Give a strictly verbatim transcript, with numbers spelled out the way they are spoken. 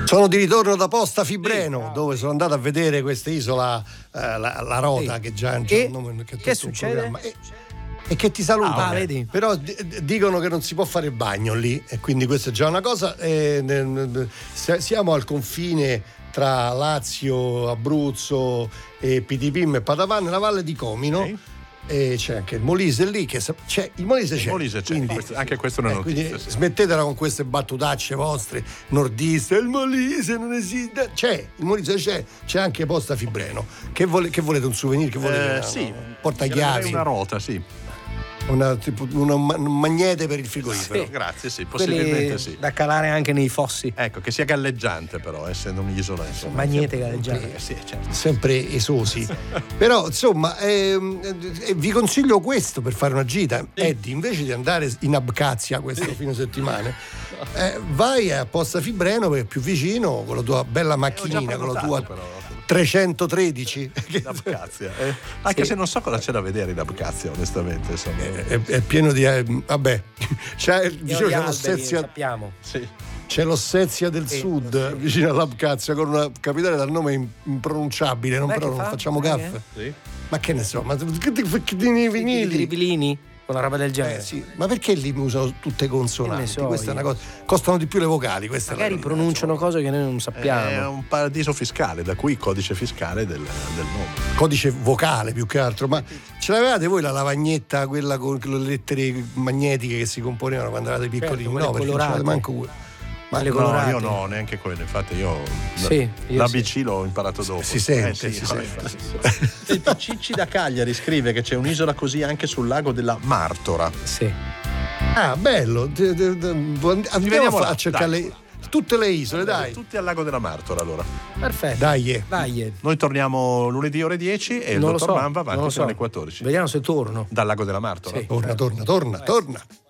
Sono di ritorno da Posta Fibreno, sì, dove sono andato a vedere questa isola, eh, la, la Rota, sì, che già c'è un nome, che, che succede? E, e che ti saluta, ah, vedi? Però d- dicono che non si può fare il bagno lì, e quindi questa è già una cosa. E, ne, ne, siamo al confine tra Lazio, Abruzzo e Pitipim e Padavan, nella valle di Comino. Sì. E c'è anche il Molise lì, che c'è, il Molise c'è, il Molise c'è. Quindi, questo, anche questo è una eh, notizia, quindi sì. Smettetela con queste battutacce vostre nordiste, il Molise non esiste, c'è, il Molise c'è, c'è anche Posta Fibreno. Che, vole, che volete, un souvenir? Che volete? Eh, sì, portachiavi, una Rota, sì. Una, tipo, una, un magnete per il frigorifero. Sì, grazie, sì, possibilmente sì. Da calare anche nei fossi. Ecco, che sia galleggiante però, essendo un'isola, insomma. Magnete galleggiante. Eh, sì, certo. Sempre esosi. Però, insomma, ehm, eh, vi consiglio questo per fare una gita. Sì. Eddie, invece di andare in Abkhazia questo sì. fine settimana, eh, vai a Posta Fibreno, perché è più vicino, con la tua bella macchinina, con la tua però. trecentotredici. Abkhazia. Eh, anche sì. se non so cosa c'è da vedere in Abkhazia, onestamente. Insomma. È, è pieno di eh, vabbè, c'è, diciamo, c'è l'Ossetia, sappiamo. Sì. C'è l'Ossetia del sì, Sud sì. vicino all'Abkhazia, con una capitale dal nome impronunciabile, non, però non fa? facciamo gaffe. Sì. Ma che ne so, ma che i vinili? Una roba del genere. Eh, sì. Ma perché lì usano tutte consonanti? So questa io. È una cosa. Costano di più le vocali. Questa magari è la pronunciano cose che noi non sappiamo. È un paradiso fiscale, da cui il codice fiscale del, del nome. Codice vocale più che altro. Ma ce l'avevate voi la lavagnetta, quella con le lettere magnetiche che si componevano quando eravate piccolini? Certo, no, perché non c'avevate manco quello. Ma no, colorate. Io no, neanche quello. Infatti io, sì, io l'A B C sì. l'ho imparato dopo. Si sente, eh, sì, si no, sente. Senti, Cicci da Cagliari scrive che c'è un'isola così anche sul lago della Martora. Sì. Ah, bello. Andiamo a, a cercare le, tutte le isole, dai. Tutti al lago della Martora, allora. Perfetto. Dai. Dai. Noi torniamo lunedì ore dieci e non il dottor so, Mann va avanti fino alle quattordici. Vediamo se torno. Dal lago della Martora. Sì. Torna, torna, torna, torna.